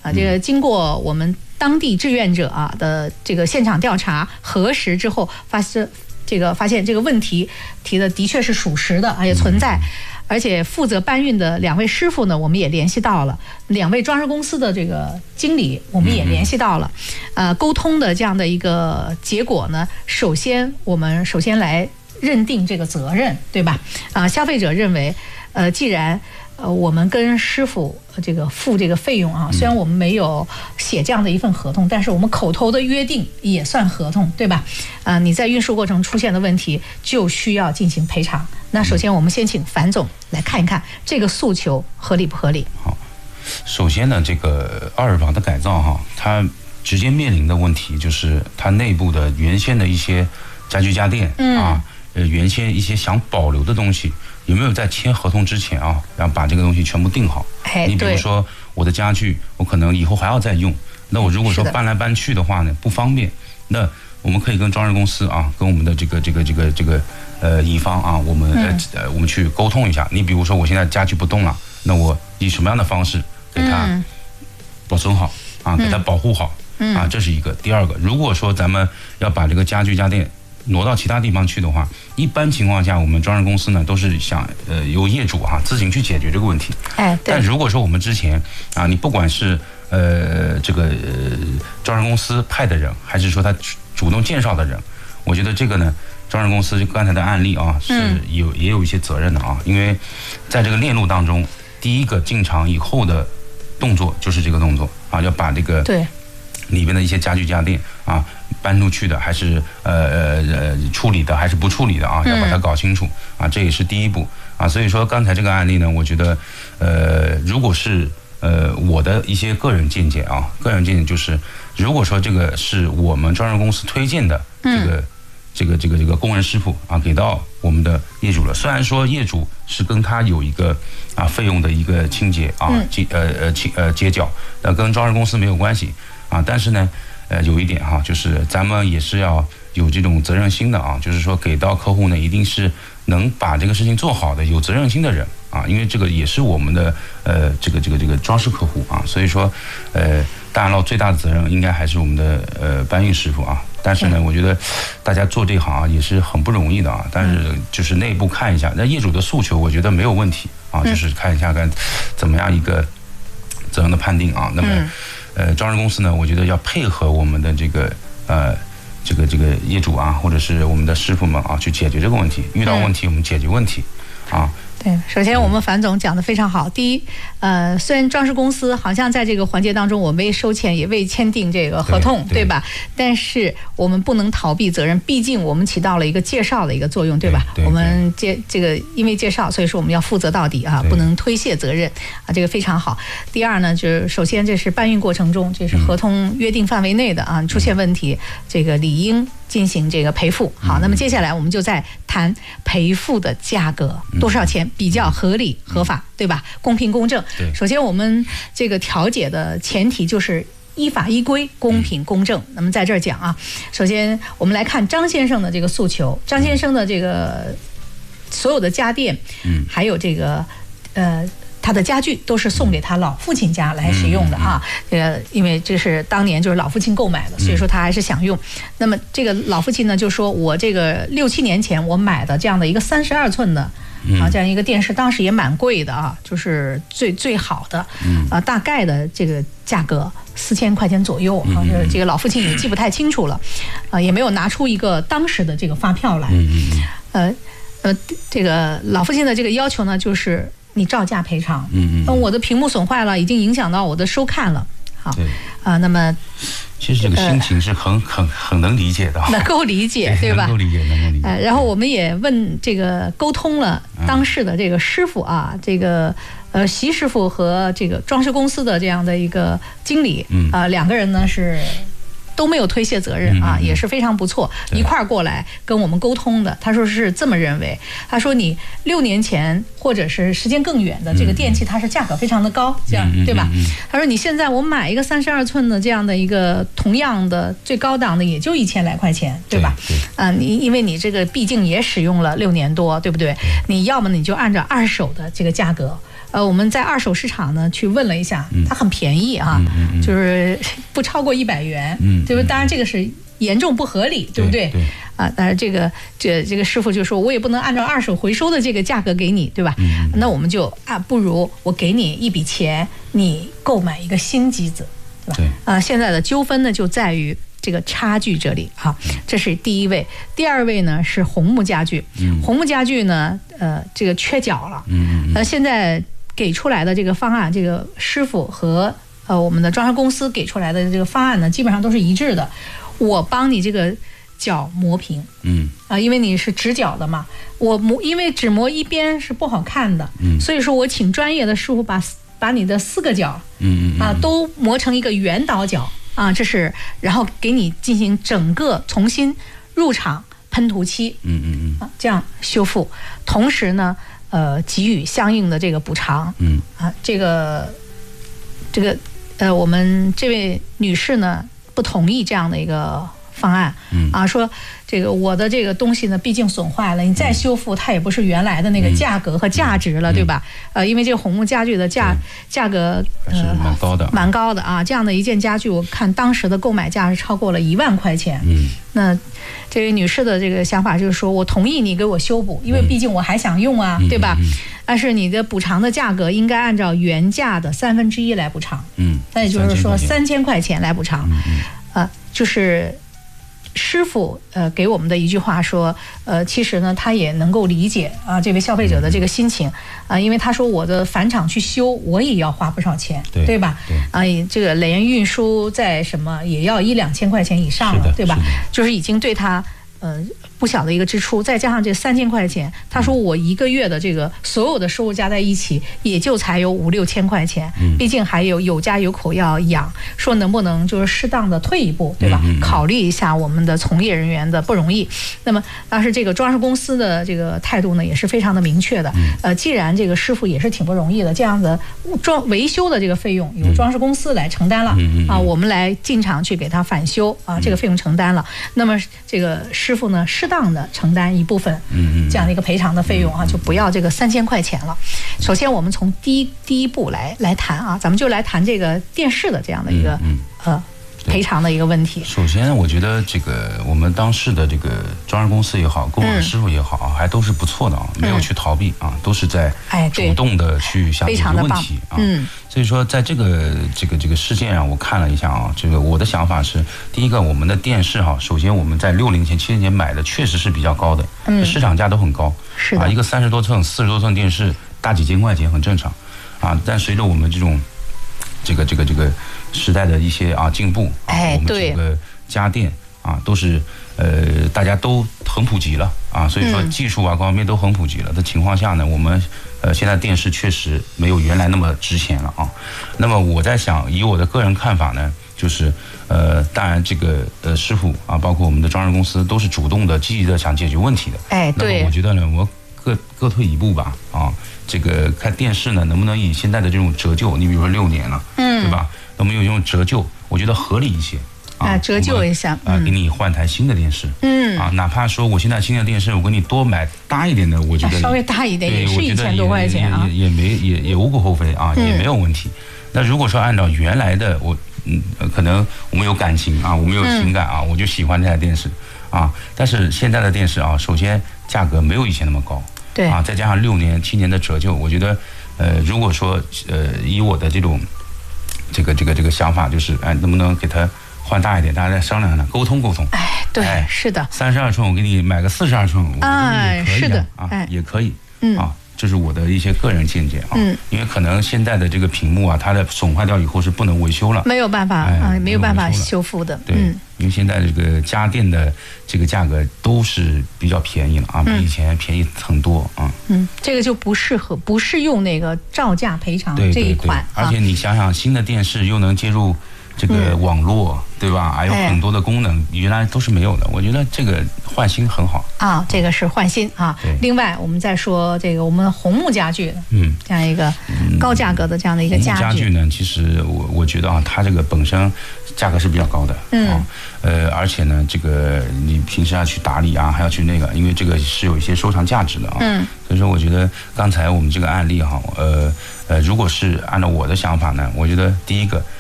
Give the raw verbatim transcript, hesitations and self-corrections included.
啊，这个经过我们当地志愿者啊的这个现场调查核实之后，发现这个发现这个问题提的的确是属实的，而且存在。而且负责搬运的两位师傅呢，我们也联系到了；两位装饰公司的这个经理，我们也联系到了。呃，沟通的这样的一个结果呢，首先我们首先来认定这个责任，对吧？啊、呃，消费者认为，呃，既然呃我们跟师傅这个付这个费用啊，虽然我们没有写这样的一份合同，但是我们口头的约定也算合同，对吧？啊、呃，你在运输过程出现的问题，就需要进行赔偿。那首先我们先请樊总来看一看这个诉求合理不合理。 好，首先呢，这个二二八的改造哈，它直接面临的问题就是它内部的原先的一些家居家电、嗯、啊，呃，原先一些想保留的东西，有没有在签合同之前啊，然后把这个东西全部定好？ 哎， 你比如说我的家具，我可能以后还要再用，那我如果说搬来搬去的话呢，不方便，那我们可以跟装饰公司啊，跟我们的这个这个这个这个呃乙方啊，我们呃、嗯、我们去沟通一下。你比如说我现在家具不动了，那我以什么样的方式给它保存好、嗯、啊，给它保护好、嗯、啊，这是一个。第二个，如果说咱们要把这个家具家电挪到其他地方去的话，一般情况下我们装饰公司呢都是想呃由业主哈、啊、自行去解决这个问题。 哎，对。 但如果说我们之前啊，你不管是呃这个呃装饰公司派的人，还是说他主动介绍的人，我觉得这个呢，装饰公司刚才的案例啊是有、嗯、也有一些责任的啊，因为在这个链路当中，第一个进场以后的动作就是这个动作啊，要把这个对里边的一些家具家电啊搬出去的，还是呃呃呃处理的，还是不处理的啊，要把它搞清楚、嗯、啊，这也是第一步啊。所以说刚才这个案例呢，我觉得呃，如果是呃我的一些个人见解啊，个人见解就是。如果说这个是我们装饰公司推荐的这个、嗯、这个这个这个工人师傅啊，给到我们的业主了。虽然说业主是跟他有一个啊费用的一个清洁啊，结、嗯、呃呃清呃结缴，呃跟装饰公司没有关系啊。但是呢，呃有一点哈、啊，就是咱们也是要有这种责任心的啊，就是说给到客户呢，一定是能把这个事情做好的有责任心的人啊，因为这个也是我们的呃这个这个这个装饰客户啊，所以说呃。当然了，最大的责任应该还是我们的呃搬运师傅啊。但是呢，我觉得大家做这行啊也是很不容易的啊。但是就是内部看一下，那业主的诉求，我觉得没有问题啊，就是看一下看怎么样一个责任的判定啊。那么呃，装饰公司呢，我觉得要配合我们的这个呃这个这个业主啊，或者是我们的师傅们啊，去解决这个问题。遇到问题我们解决问题啊。 对，首先我们樊总讲得非常好。第一，呃，虽然装饰公司好像在这个环节当中，我未收钱，也未签订这个合同， 对, 对吧？但是我们不能逃避责任，毕竟我们起到了一个介绍的一个作用，对吧？ 对对对， 我们介这个因为介绍，所以说我们要负责到底啊，不能推卸责任啊，这个非常好。第二呢，就是首先这是搬运过程中，这是合同约定范围内的啊，出现问题，这个理应进行这个赔付。好，那么接下来我们就在谈赔付的价格多少钱比较合理合法，对吧？公平公正。首先我们这个调解的前提就是依法依规、公平公正。那么在这儿讲啊，首先我们来看张先生的这个诉求，张先生的这个所有的家电，嗯，还有这个呃。他的家具都是送给他老父亲家来使用的啊，这个因为这是当年就是老父亲购买的，所以说他还是想用。那么这个老父亲呢就说，我这个六七年前我买的这样的一个三十二寸的啊这样一个电视，当时也蛮贵的啊，就是最最好的啊，大概的这个价格四千块钱左右啊，这个老父亲也记不太清楚了，啊也没有拿出一个当时的这个发票来，呃呃这个老父亲的这个要求呢就是你照价赔偿，嗯嗯，我的屏幕损坏了，已经影响到我的收看了，好，啊、呃，那么其实这个心情是很、呃、很很能理解的， 能够理解， 对, 对吧？ 能够理解，能够理解。 呃，然后我们也问这个沟通了当事的这个师傅啊，嗯、这个呃习师傅和这个装饰公司的这样的一个经理，嗯啊、呃，两个人呢是。都没有推卸责任啊，也是非常不错，一块儿过来跟我们沟通的。他说是这么认为，他说你六年前或者是时间更远的这个电器，它是价格非常的高，这样对吧？他说你现在我买一个三十二寸的这样的一个同样的最高档的也就一千来块钱，对吧？啊，你因为你这个毕竟也使用了六年多，对不对？你要么你就按照二手的这个价格呃，我们在二手市场呢去问了一下，它很便宜啊， 嗯嗯、 就是不超过一百元， 嗯， 就是当然这个是严重不合理，对不对？ 对。 啊，但是这个这这个师傅就说，我也不能按照二手回收的这个价格给你，对吧？ 嗯、 那我们就啊，不如我给你一笔钱，你购买一个新机子，对吧？ 对。 啊，现在的纠纷呢就在于这个差距这里哈，这是第一位。第二位呢是红木家具， 嗯、 红木家具呢，呃，这个缺角了， 嗯呃，现在给出来的这个方案，这个师傅和呃我们的装修公司给出来的这个方案呢，基本上都是一致的。我帮你这个角磨平， 嗯啊、呃，因为你是直角的嘛，我磨，因为只磨一边是不好看的， 嗯， 所以说我请专业的师傅把把你的四个角， 嗯嗯啊，都磨成一个圆倒角啊，这是，然后给你进行整个重新入场喷涂漆， 嗯嗯嗯， 啊，这样修复，同时呢，呃，给予相应的这个补偿， 嗯啊，这个这个呃，我们这位女士呢不同意这样的一个方案， 嗯啊，说这个我的这个东西呢，毕竟损坏了，你再修复它也不是原来的那个价格和价值了， 嗯、 对吧？呃，因为这个红木家具的价价格呃蛮高的， 蛮高的啊。这样的一件家具，我看当时的购买价是超过了一万块钱。 嗯， 那这位女士的这个想法就是说，我同意你给我修补，因为毕竟我还想用啊， 嗯、 对吧？ 嗯嗯、 但是你的补偿的价格应该按照原价的三分之一来补偿。 嗯， 那也就是说三千块钱来补偿。 嗯嗯， 呃，就是。师傅呃给我们的一句话说，呃，其实呢，他也能够理解啊这位消费者的这个心情啊，因为他说我的返厂去修，我也要花不少钱， 对对吧？ 对啊，这个连运输在什么也要一两千块钱以上了，对吧？就是已经对他呃不小的一个支出，再加上这三千块钱，他说我一个月的这个所有的收入加在一起，也就才有五六千块钱，毕竟还有有家有口要养，说能不能就是适当的退一步，对吧？ 嗯嗯考虑一下我们的从业人员的不容易。那么当时这个装饰公司的这个态度呢，也是非常的明确的。呃，既然这个师傅也是挺不容易的，这样的装维修的这个费用由装饰公司来承担了，啊，我们来进场去给他返修啊，这个费用承担了。那么这个师傅呢，适当的承担一部分这样的一个赔偿的费用啊，就不要这个三千块钱了。首先我们从第一第一步来来谈啊，咱们就来谈这个电视的这样的一个呃赔偿的一个问题。 首先，我觉得这个我们当时的这个装饰公司也好，购买师傅也好，还都是不错的啊，没有去逃避啊，都是在主动的去想解决问题啊。 嗯， 所以说，在这个这个这个事件上，我看了一下啊，这个我的想法是，第一个，我们的电视哈，首先我们在六零前、七零年买的确实是比较高的，嗯，市场价都很高， 是的， 啊，一个三十多寸、四十多寸电视，大几千块钱很正常，啊，但随着我们这种这个这个这个时代的一些啊进步啊， 哎， 我们这个家电啊都是呃大家都很普及了啊，所以说技术啊各方面都很普及了的情况下呢，我们呃现在电视确实没有原来那么值钱了啊。那么我在想，以我的个人看法呢，就是呃当然这个呃师傅啊，包括我们的装饰公司都是主动的、积极的想解决问题的。 哎，对。 那么我觉得呢，我各各退一步吧啊。这个看电视呢，能不能以现在的这种折旧？你比如说六年了，嗯，对吧？那么有这种折旧，我觉得合理一些啊，折旧一下啊，给你换台新的电视， 嗯啊，哪怕说我现在新的电视，我给你多买大一点的，我觉得稍微大一点也是一千多块钱啊， 也也没也也无可厚非啊，也没有问题。那如果说按照原来的我，嗯，可能我们有感情啊，我们有情感啊，我就喜欢这台电视啊，但是现在的电视啊，首先价格没有以前那么高。 对啊，再加上六年、七年的折旧，我觉得，呃，如果说，呃，以我的这种，这个、这个、这个想法，就是，哎，能不能给他换大一点？大家再商量商量，沟通沟通。 哎，对， 哎、 是的。 三十二寸，我给你买个四十二寸，我觉得也可以、啊、 是的， 啊， 哎、 也可以， 嗯啊。这是我的一些个人见解啊，嗯，因为可能现在的这个屏幕啊，它的损坏掉以后是不能维修了， 没有办法、哎、啊，没有办法修复的。 对， 嗯， 因为现在这个家电的这个价格都是比较便宜了啊，比以前便宜很多啊。 嗯，这个就不适合不适用那个照价赔偿这一款。 对对对，而且你想想，新的电视又能接入这个网络，对吧？还有很多的功能，原来都是没有的。我觉得这个换新很好啊，这个是换新啊。另外，我们再说这个我们红木家具，嗯，这样一个高价格的这样的一个家具。 红木家具呢，其实我我觉得啊，它这个本身价格是比较高的，嗯，啊、呃，而且呢，这个你平时要去打理啊，还要去那个，因为这个是有一些收藏价值的啊，嗯，所以说我觉得刚才我们这个案例哈，呃呃，如果是按照我的想法呢，我觉得第一个。